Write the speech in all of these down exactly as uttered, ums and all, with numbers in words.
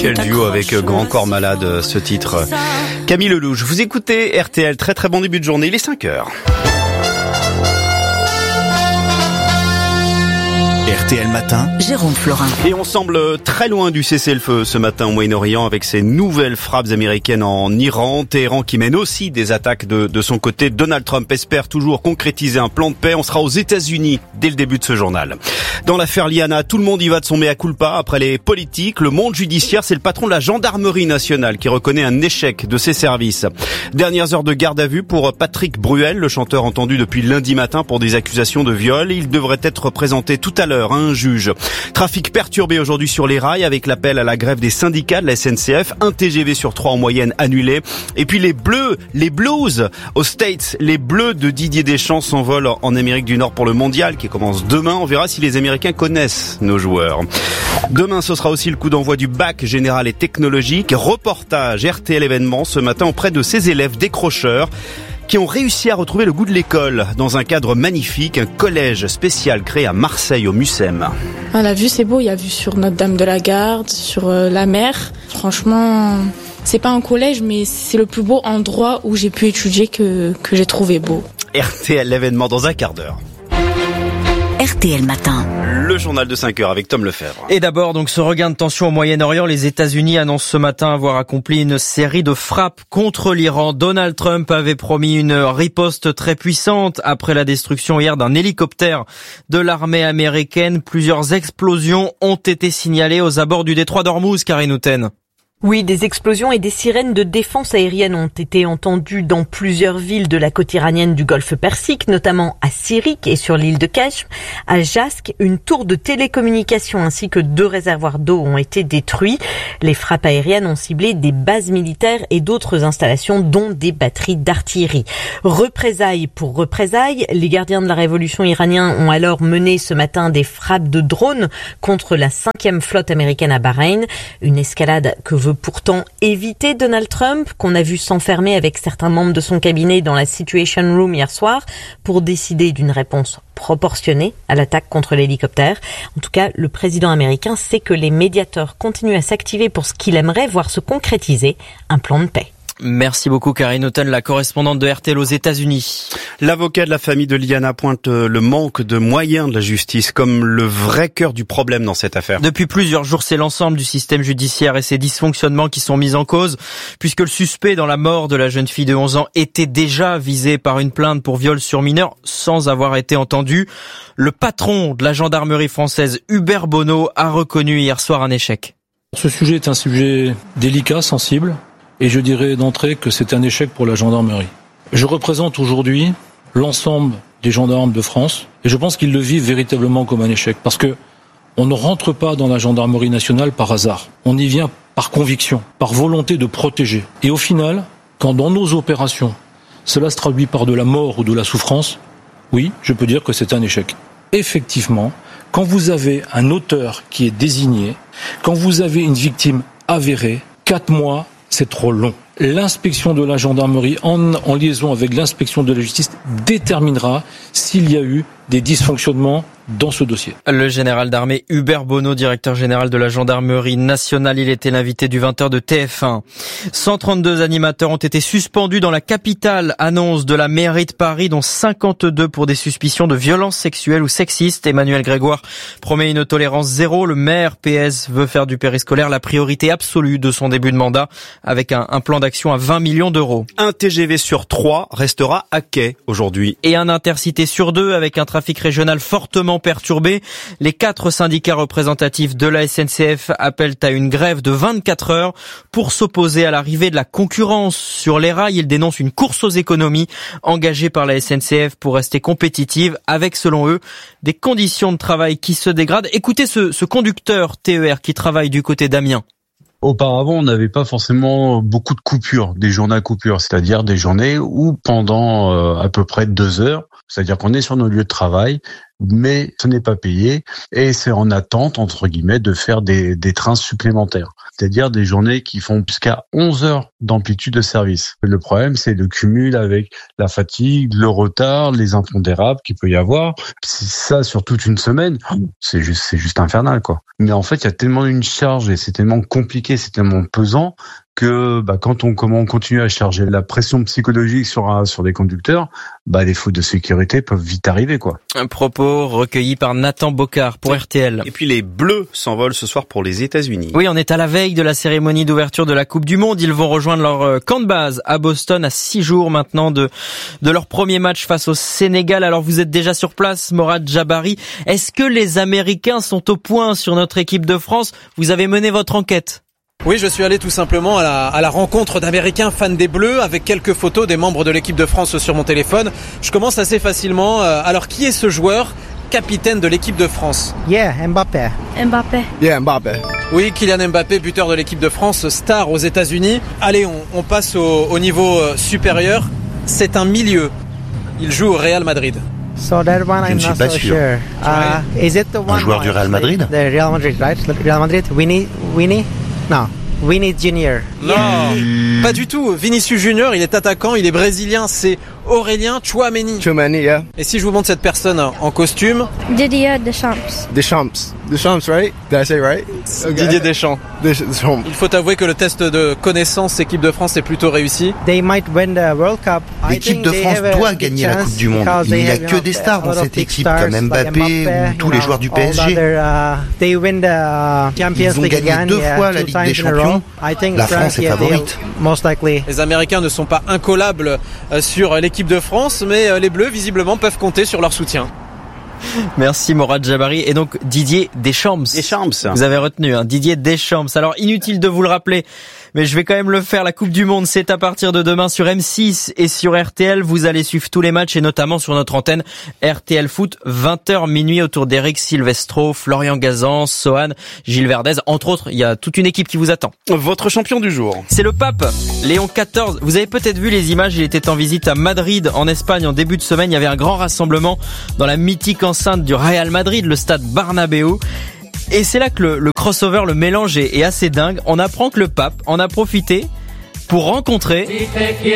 Quel duo avec Grand Corps Malade, ce titre. Camille Lelouch, vous écoutez R T L, très très bon début de journée, il est cinq heures. R T L Matin, Jérôme Florin. Et on semble très loin du cessez-le-feu ce matin au Moyen-Orient avec ces nouvelles frappes américaines en Iran. Téhéran qui mène aussi des attaques de, de son côté. Donald Trump espère toujours concrétiser un plan de paix. On sera aux États-Unis dès le début de ce journal. Dans l'affaire Liana, tout le monde y va de son mea culpa. Après les politiques, le monde judiciaire, c'est le patron de la gendarmerie nationale qui reconnaît un échec de ses services. Dernières heures de garde à vue pour Patrick Bruel, le chanteur entendu depuis lundi matin pour des accusations de viol. Il devrait être présenté tout à l'heure un juge. Trafic perturbé aujourd'hui sur les rails avec l'appel à la grève des syndicats de la S N C F. Un T G V sur trois en moyenne annulé. Et puis les Bleus, les Blues aux States, les Bleus de Didier Deschamps s'envolent en Amérique du Nord pour le mondial qui commence demain. On verra si les Américains connaissent nos joueurs. Demain, ce sera aussi le coup d'envoi du bac général et technologique. Reportage R T L événement ce matin auprès de ces élèves décrocheurs qui ont réussi à retrouver le goût de l'école dans un cadre magnifique, un collège spécial créé à Marseille au Mucem. Ah, la vue c'est beau, il y a vue sur Notre-Dame de la Garde, sur euh, la mer. Franchement, c'est pas un collège mais c'est le plus beau endroit où j'ai pu étudier que, que j'ai trouvé beau. R T L l'événement dans un quart d'heure. R T L Matin. Le journal de cinq heures avec Tom Lefebvre. Et d'abord, donc, ce regain de tension au Moyen-Orient. Les États-Unis annoncent ce matin avoir accompli une série de frappes contre l'Iran. Donald Trump avait promis une riposte très puissante après la destruction hier d'un hélicoptère de l'armée américaine. Plusieurs explosions ont été signalées aux abords du détroit d'Ormuz, Karine Houten. Oui, des explosions et des sirènes de défense aérienne ont été entendues dans plusieurs villes de la côte iranienne du Golfe Persique, notamment à Sirik et sur l'île de Keshm. À Jask, une tour de télécommunication ainsi que deux réservoirs d'eau ont été détruits. Les frappes aériennes ont ciblé des bases militaires et d'autres installations, dont des batteries d'artillerie. Représailles pour représailles, les gardiens de la révolution iraniens ont alors mené ce matin des frappes de drones contre la cinquième flotte américaine à Bahreïn. Une escalade que veut pourtant éviter Donald Trump, qu'on a vu s'enfermer avec certains membres de son cabinet dans la Situation Room hier soir pour décider d'une réponse proportionnée à l'attaque contre l'hélicoptère. En tout cas, le président américain sait que les médiateurs continuent à s'activer pour ce qu'il aimerait voir se concrétiser, un plan de paix. Merci beaucoup Karine Houten, la correspondante de R T L aux États-Unis. L'avocat de la famille de Liana pointe le manque de moyens de la justice comme le vrai cœur du problème dans cette affaire. Depuis plusieurs jours, c'est l'ensemble du système judiciaire et ses dysfonctionnements qui sont mis en cause, puisque le suspect dans la mort de la jeune fille de onze ans était déjà visé par une plainte pour viol sur mineur sans avoir été entendu. Le patron de la gendarmerie française, Hubert Bonneau, a reconnu hier soir un échec. Ce sujet est un sujet délicat, sensible. Et je dirais d'entrée que c'est un échec pour la gendarmerie. Je représente aujourd'hui l'ensemble des gendarmes de France et je pense qu'ils le vivent véritablement comme un échec parce que on ne rentre pas dans la gendarmerie nationale par hasard. On y vient par conviction, par volonté de protéger. Et au final, quand dans nos opérations, cela se traduit par de la mort ou de la souffrance, oui, je peux dire que c'est un échec. Effectivement, quand vous avez un auteur qui est désigné, quand vous avez une victime avérée, quatre mois, c'est trop long. L'inspection de la gendarmerie, en, en liaison avec l'inspection de la justice, déterminera s'il y a eu des dysfonctionnements dans ce dossier. Le général d'armée Hubert Bonneau, directeur général de la gendarmerie nationale, il était l'invité du vingt heures de T F un. cent trente-deux animateurs ont été suspendus dans la capitale, annonce de la mairie de Paris, dont cinquante-deux pour des suspicions de violences sexuelles ou sexistes. Emmanuel Grégoire promet une tolérance zéro. Le maire P S veut faire du périscolaire la priorité absolue de son début de mandat, avec un, un plan d'action à vingt millions d'euros. Un T G V sur trois restera à quai aujourd'hui. Et un intercité sur deux avec un trafic régional fortement perturbé. Les quatre syndicats représentatifs de la S N C F appellent à une grève de vingt-quatre heures pour s'opposer à l'arrivée de la concurrence sur les rails. Ils dénoncent une course aux économies engagée par la S N C F pour rester compétitive avec, selon eux, des conditions de travail qui se dégradent. Écoutez ce, ce conducteur T E R qui travaille du côté d'Amiens. Auparavant, on n'avait pas forcément beaucoup de coupures, des journées à coupure, c'est-à-dire des journées où pendant euh, à peu près deux heures, c'est-à-dire qu'on est sur nos lieux de travail, mais ce n'est pas payé et c'est en attente, entre guillemets, de faire des, des trains supplémentaires. c'est-à-dire des journées qui font jusqu'à onze heures d'amplitude de service. Le problème, c'est le cumul avec la fatigue, le retard, les impondérables qu'il peut y avoir. C'est ça sur toute une semaine, c'est juste, c'est juste infernal, quoi. Mais en fait, il y a tellement une charge et c'est tellement compliqué, c'est tellement pesant que bah, quand on, comment on continue à charger la pression psychologique sur un, sur des conducteurs, bah, les fautes de sécurité peuvent vite arriver, quoi. Un propos recueilli par Nathan Bocard pour R T L. Et puis les Bleus s'envolent ce soir pour les États-Unis. Oui, on est à la veille de la cérémonie d'ouverture de la Coupe du Monde. Ils vont rejoindre leur camp de base à Boston à six jours maintenant de de leur premier match face au Sénégal. Alors vous êtes déjà sur place, Morad Jabari. Est-ce que les Américains sont au point sur notre équipe de France? Vous avez mené votre enquête. Oui, je suis allé tout simplement à la, à la rencontre d'Américains fans des Bleus avec quelques photos des membres de l'équipe de France sur mon téléphone. Je commence assez facilement. Alors, qui est ce joueur capitaine de l'équipe de France? Yeah, Mbappé. Mbappé. Yeah, Mbappé. Oui, Kylian Mbappé, buteur de l'équipe de France, star aux États-Unis. Allez, on, on passe au, au niveau supérieur. C'est un milieu. Il joue au Real Madrid. So that one, Je ne suis pas so sûr. Sure. Uh, is it the one un joueur du Real Madrid? The Real Madrid, right? Real Madrid, Winnie, Winnie? Non, Vinicius Junior. Non, yeah. Pas du tout. Vinicius Junior, il est attaquant, il est brésilien, c'est Aurélien Tchouameni. Tchouameni, yeah. Et si je vous montre cette personne en costume? Didier Deschamps. Deschamps. Deschamps, right? Did I say right? Okay. Didier Deschamps. Deschamps. Il faut avouer que le test de connaissance équipe de France est plutôt réussi. They might win the World Cup. L'équipe de France doit gagner la Coupe du Monde. Il n'y a que des stars dans cette équipe, comme Mbappé ou tous les joueurs du P S G. Ils ont gagné deux fois la Ligue des Champions. La France est favorite. Les Américains ne sont pas incollables sur l'équipe de France, mais les Bleus, visiblement, peuvent compter sur leur soutien. Merci Morad Jabari. Et donc Didier Deschamps. Deschamps. Vous avez retenu, hein, Didier Deschamps. Alors inutile de vous le rappeler, mais je vais quand même le faire. La Coupe du Monde, c'est à partir de demain sur M six et sur R T L. Vous allez suivre tous les matchs et notamment sur notre antenne R T L Foot, vingt heures minuit autour d'Eric Silvestro, Florian Gazan, Sohan, Gilles Verdez. Entre autres, il y a toute une équipe qui vous attend. Votre champion du jour. C'est le pape, Léon quatorze. Vous avez peut-être vu les images, il était en visite à Madrid, en Espagne, en début de semaine. Il y avait un grand rassemblement dans la mythique enceinte du Real Madrid, le stade Bernabéu. Et c'est là que le, le crossover, le mélange est, est assez dingue. On apprend que le pape en a profité pour rencontrer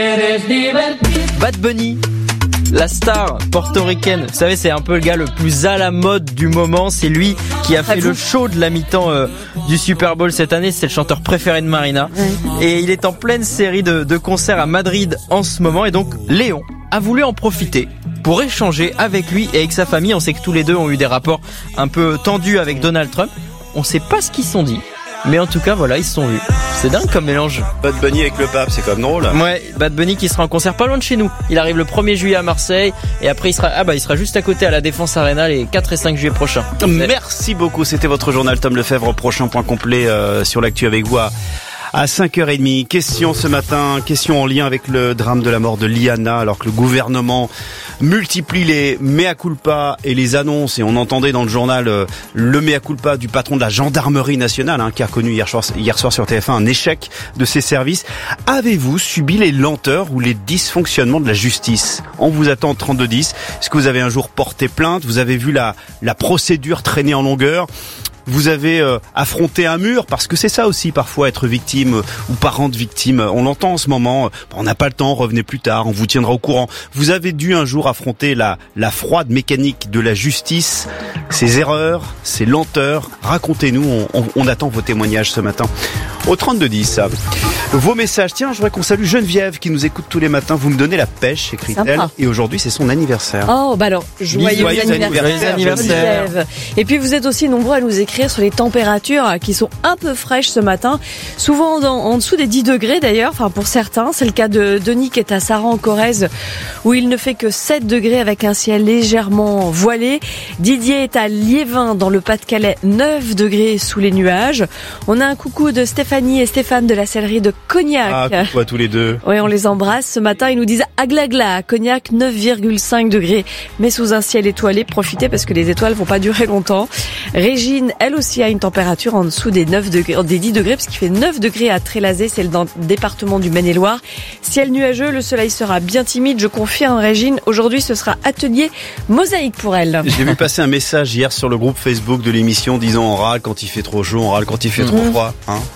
Bad Bunny, la star portoricaine. Vous savez, c'est un peu le gars le plus à la mode du moment. C'est lui qui a fait le show de la mi-temps euh, du Super Bowl cette année. C'est le chanteur préféré de Marina. Et il est en pleine série de, de concerts à Madrid en ce moment. Et donc, Léon a voulu en profiter pour échanger avec lui et avec sa famille. On sait que tous les deux ont eu des rapports un peu tendus avec Donald Trump. On sait pas ce qu'ils se sont dit, mais en tout cas voilà, ils se sont vus. C'est dingue comme mélange. Bad Bunny avec le pape, c'est quand même drôle. Ouais, Bad Bunny qui sera en concert pas loin de chez nous. Il arrive le premier juillet à Marseille et après il sera ah bah il sera juste à côté à la Défense Arena les quatre et cinq juillet prochains. Merci beaucoup, c'était votre journal Tom Lefebvre. Prochain point complet euh, sur l'actu avec vous à À cinq heures trente, question ce matin, question en lien avec le drame de la mort de Liana, alors que le gouvernement multiplie les mea culpa et les annonces, et on entendait dans le journal euh, le mea culpa du patron de la gendarmerie nationale, hein, qui a reconnu hier soir, hier soir sur T F un un échec de ses services. Avez-vous subi les lenteurs ou les dysfonctionnements de la justice? On vous attend au trente-deux dix. Est-ce que vous avez un jour porté plainte? Vous avez vu la, la procédure traîner en longueur? Vous avez euh, affronté un mur, parce que c'est ça aussi parfois être victime euh, ou parent de victime. On l'entend en ce moment, euh, on n'a pas le temps, revenez plus tard, on vous tiendra au courant. Vous avez dû un jour affronter la, la froide mécanique de la justice, ses erreurs, ses lenteurs. Racontez-nous, on, on, on attend vos témoignages ce matin. Au trente-deux dix, vos messages. Tiens, je voudrais qu'on salue Geneviève qui nous écoute tous les matins. Vous me donnez la pêche, écrit-elle. Et aujourd'hui, c'est son anniversaire. Oh, bah alors, joyeux, joyeux anniversaire, anniversaire, anniversaire. Geneviève. Et puis, vous êtes aussi nombreux à nous écrire sur les températures qui sont un peu fraîches ce matin. Souvent en, en dessous des dix degrés d'ailleurs, enfin pour certains. C'est le cas de Denis qui est à Saran en Corrèze où il ne fait que sept degrés avec un ciel légèrement voilé. Didier est à Liévin dans le Pas-de-Calais, neuf degrés sous les nuages. On a un coucou de Stéphanie et Stéphane de la sellerie de Cognac. Ah, coucou à tous les deux. Oui, on les embrasse. Ce matin, ils nous disent Aglagla, à Cognac, neuf virgule cinq degrés, mais sous un ciel étoilé. Profitez parce que les étoiles vont pas durer longtemps. Régine, elle aussi, a une température en dessous des neuf degrés, des dix degrés, parce qu'il fait neuf degrés à Trélazé, c'est le département du Maine-et-Loire. Ciel nuageux, le soleil sera bien timide. Je confirme, Régine, aujourd'hui, ce sera atelier mosaïque pour elle. J'ai vu passer un message hier sur le groupe Facebook de l'émission disant on râle quand il fait trop chaud, on râle quand il fait trop froid. Hein,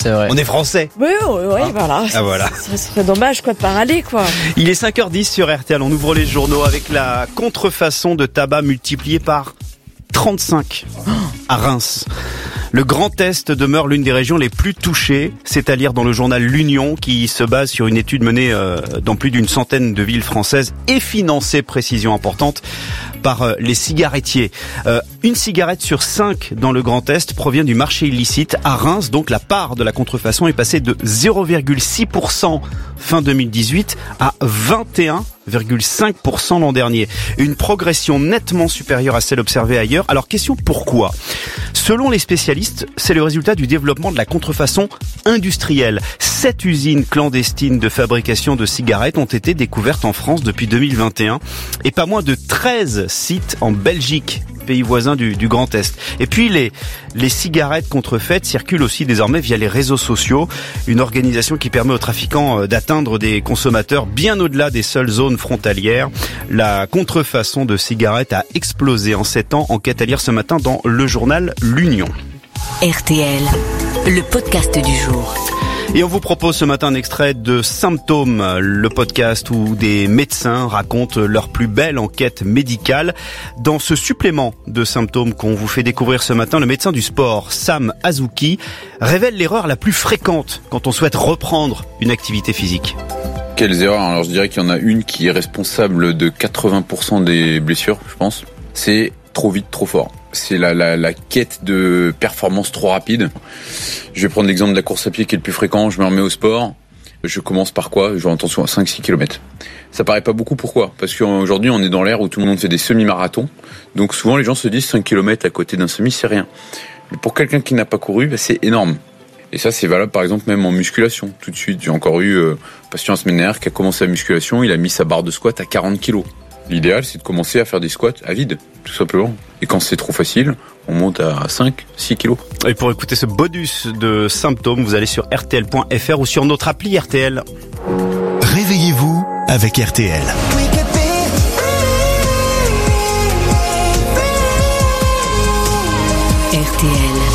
C'est vrai. On est français. Oui, oui, oui, hein voilà. Ah, voilà. Ce serait dommage, quoi, de pas râler, quoi. Il est cinq heures dix sur R T L. On ouvre les journaux avec la contrefaçon de tabac multipliée par trente-cinq à Reims. Le Grand Est demeure l'une des régions les plus touchées, c'est à lire dans le journal L'Union, qui se base sur une étude menée euh, dans plus d'une centaine de villes françaises et financée, précision importante, par euh, les cigarettiers. Euh, une cigarette sur cinq dans le Grand Est provient du marché illicite. À Reims, donc, la part de la contrefaçon est passée de zéro virgule six pour cent fin deux mille dix-huit à vingt et un virgule cinq pour cent l'an dernier. Une progression nettement supérieure à celle observée ailleurs. Alors, question pourquoi ? Selon les spécialistes, c'est le résultat du développement de la contrefaçon industrielle. Sept usines clandestines de fabrication de cigarettes ont été découvertes en France depuis deux mille vingt et un et pas moins de treize sites en Belgique, pays voisin du, du Grand Est. Et puis les, les cigarettes contrefaites circulent aussi désormais via les réseaux sociaux, une organisation qui permet aux trafiquants d'atteindre des consommateurs bien au-delà des seules zones frontalières. La contrefaçon de cigarettes a explosé en sept ans, enquête à lire ce matin dans le journal L'Union. R T L, le podcast du jour. Et on vous propose ce matin un extrait de Symptômes, le podcast où des médecins racontent leur plus belle enquête médicale. Dans ce supplément de Symptômes qu'on vous fait découvrir ce matin, le médecin du sport, Sam Azuki, révèle l'erreur la plus fréquente quand on souhaite reprendre une activité physique. Quelles erreurs ? Alors je dirais qu'il y en a une qui est responsable de quatre-vingts pour cent des blessures, je pense. C'est trop vite, trop fort. C'est la, la, la quête de performance trop rapide. Je vais prendre l'exemple de la course à pied qui est le plus fréquent. Je me remets au sport. Je commence par quoi ? Je vais attention à cinq six kilomètres. Ça paraît pas beaucoup. Pourquoi ? Parce qu'aujourd'hui, on est dans l'ère où tout le monde fait des semi-marathons. Donc souvent, les gens se disent cinq kilomètres à côté d'un semi, c'est rien. Mais pour quelqu'un qui n'a pas couru, bah, c'est énorme. Et ça, c'est valable par exemple même en musculation. Tout de suite, j'ai encore eu euh, un patient la semaine dernière qui a commencé la musculation. Il a mis sa barre de squat à quarante kilos. L'idéal, c'est de commencer à faire des squats à vide, tout simplement. Et quand c'est trop facile, on monte à cinq six kilos. Et pour écouter ce bonus de Symptômes, vous allez sur R T L point F R ou sur notre appli R T L. Réveillez-vous avec R T L. R T L.